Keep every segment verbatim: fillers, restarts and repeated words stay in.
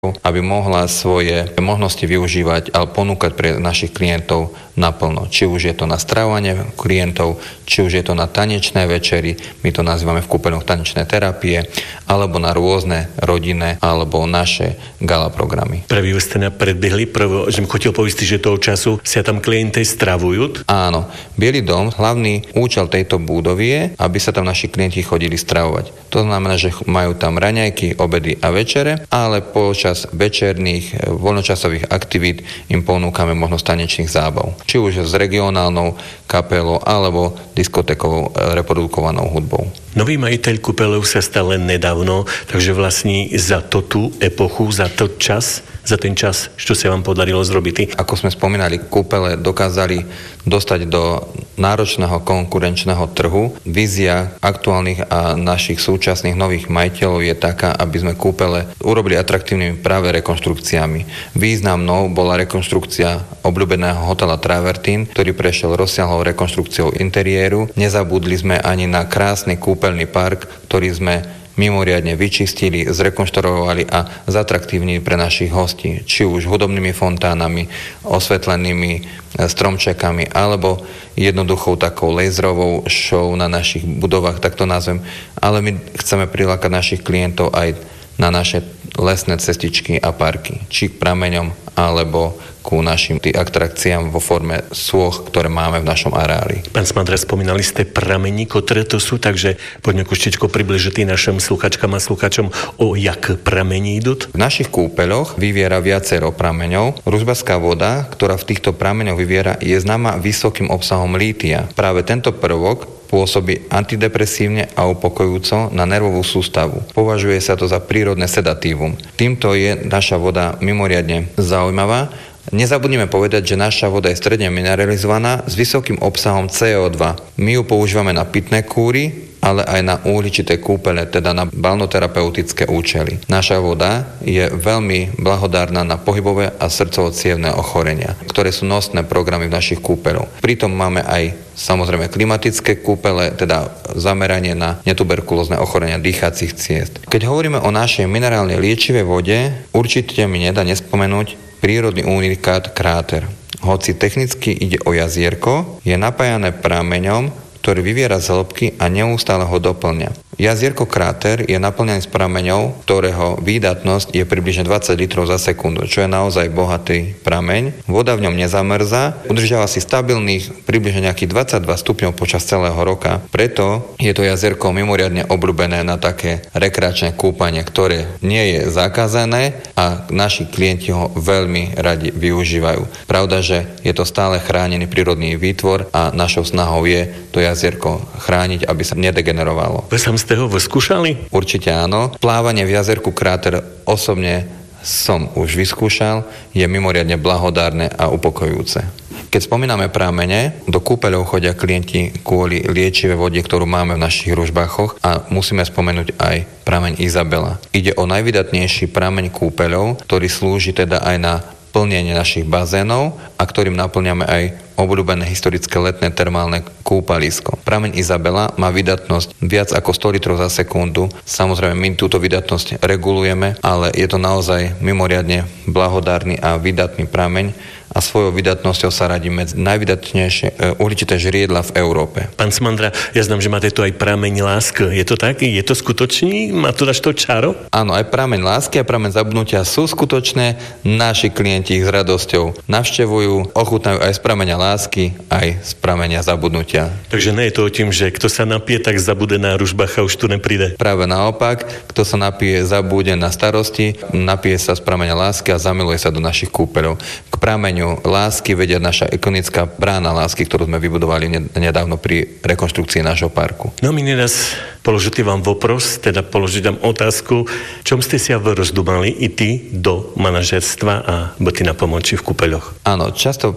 aby mohla svoje možnosti využívať a ponúkať pre našich klientov naplno. Či už je to na stravovanie klientov, či už je to na tanečné večery, my to nazývame v kúpeľoch tanečné terapie, alebo na rôzne rodinné alebo naše gala programy. Praví ste na predbehli, prvo, že chcel povedať, že toho času sa tam klienti stravujú? Áno. Bielý dom, hlavný účel tejto budovy je, aby sa tam naši klienti chodili stravovať. To znamená, že majú tam raňajky, obedy a večere, ale počas večerných voľnočasových aktivít im ponúkame možnosť tanečných zábav. Či už s regionálnou kapelou alebo diskotékovou reprodukovanou hudbou. Nový majiteľ kúpeľov sa stal len nedávno, takže vlastne za to tú epochu, za to čas, za ten čas, čo sa vám podarilo zrobiť. Ako sme spomínali, kúpele dokázali dostať do náročného konkurenčného trhu. Vízia aktuálnych a našich súčasných nových majiteľov je taká, aby sme kúpele urobili atraktívnymi práve rekonštrukciami. Významnou bola rekonštrukcia obľúbeného hotela Travertín, ktorý prešiel rozsiahlou rekonštrukciou interiéru. Nezabudli sme ani na krásny kúpeľný park, ktorý sme mimoriadne vyčistili, zrekonštruovali a zatraktívnili pre našich hostí, či už hudobnými fontánami, osvetlenými stromčekami, alebo jednoduchou takou laserovou show na našich budovách, tak to nazvem. Ale my chceme prilákať našich klientov aj na naše lesné cestičky a parky, či k prameňom, alebo ku našim tý atrakciám vo forme sôch, ktoré máme v našom areáli. Pán Smandra, spomínali ste pramení, ktoré to sú, takže poďme kuštičko približiť našim sluchačkám a sluchačom, o jak pramení idú. V našich kúpeľoch vyviera viacero prameňov. Ružbaská voda, ktorá v týchto prameňoch vyviera, je známa vysokým obsahom lítia. Práve tento prvok pôsobí antidepresívne a upokojujúco na nervovú sústavu. Považuje sa to za prírodné sedatívum. Týmto je naša voda mimoriadne zaujímavá. Nezabudnime povedať, že naša voda je stredne mineralizovaná s vysokým obsahom cé ó dva. My ju používame na pitné kúry, ale aj na uhličité kúpele, teda na balnoterapeutické účely. Naša voda je veľmi blahodárna na pohybové a srdcovo-cievne ochorenia, ktoré sú nosné programy v našich kúpeľoch. Pritom máme aj samozrejme klimatické kúpele, teda zameranie na netuberkulózne ochorenia dýchacích ciest. Keď hovoríme o našej minerálnej liečivej vode, určite mi nedá nespomenúť prírodný unikát Kráter. Hoci technicky ide o jazierko, je napájané prameňom, ktorý vyviera z hĺbky a neustále ho doplňa. Jazierko Kráter je naplňaný z prameňov, ktorého výdatnosť je približne dvadsať litrov za sekundu, čo je naozaj bohatý prameň. Voda v ňom nezamrzá, udržiava si stabilných približne nejakých dvadsaťdva stupňov počas celého roka. Preto je to jazierko mimoriadne obľúbené na také rekreačné kúpanie, ktoré nie je zakázané a naši klienti ho veľmi radi využívajú. Pravda, že je to stále chránený prírodný výtvor a našou snahou je to jazierko chrániť, aby sa nedegenerovalo. Vy sám ste ho vyskúšali? Určite áno. Plávanie v jazierku Kráter osobne som už vyskúšal, je mimoriadne blahodárne a upokojujúce. Keď spomíname pramene, do kúpeľov chodia klienti kvôli liečivej vode, ktorú máme v našich ružbáchoch a musíme spomenúť aj prameň Izabela. Ide o najvydatnejší prameň kúpeľov, ktorý slúži teda aj na plnenie našich bazénov a ktorým naplňame aj obľúbené historické letné termálne kúpalisko. Prameň Izabela má vydatnosť viac ako sto litrov za sekundu. Samozrejme, my túto vydatnosť regulujeme, ale je to naozaj mimoriadne blahodárny a vydatný prameň a svojou vydatnosťou sa radí medzi najvydatnejšie uhličité žriedla v Európe. Pán Smandra, ja znám, že máte tu aj prameň lásky. Je to tak? Je to skutočný? Má to až to čaro? Áno, aj prameň lásky a prameň zabudnutia sú skutočné. Naši klienti ich s radosťou navštevujú, ochutnajú aj z prameňa lásky, aj z prameňa zabudnutia. Takže nie je to o tým, že kto sa napije, tak zabude na ružbach a už tu nepríde. Práve naopak, kto sa napije, zabude na starosti, napije sa z prameňa lásky a zamiluje sa do našich kúpeľov. K prameňu lásky vedia naša ikonická brána lásky, ktorú sme vybudovali nedávno pri rekonštrukcii nášho parku. No mi neraz položiť vám vopros, teda položiť vám otázku, čom ste si vy rozdumali i ty do manažerstva a byty na pomoci v kúpeľoch? Áno, často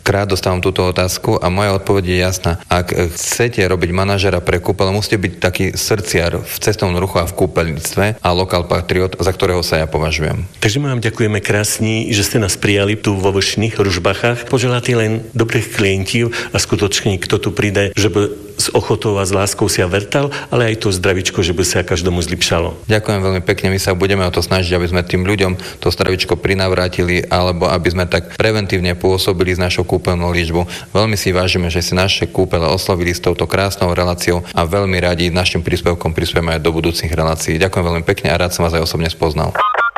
krát dostávam túto otázku a moja odpoveď je jasná. Ak chcete robiť manažera pre kúpeľ, musíte byť taký srdciar v cestovnom ruchu a v kúpeľníctve a lokál patriot, za ktorého sa ja považujem. Takže my vám ďakujeme krásni, že ste nás prijali tu vo Vršných Ružbachách. Poželáte len dobrých klientov a skutočne kto tu príde, že by s ochotou a s láskou si ja vertal, ale aj to zdravičko, že by sa každomu zlepšalo. Ďakujem veľmi pekne, my sa budeme o to snažiť, aby sme tým ľuďom to zdravičko prinavrátili, alebo aby sme tak preventívne pôsobili s našou kúpeľnou líčbou. Veľmi si vážime, že si naše kúpele oslovili s touto krásnou reláciou a veľmi radi našim príspevkom prispieme aj do budúcich relácií. Ďakujem veľmi pekne a rád som vás aj osobne spoznal.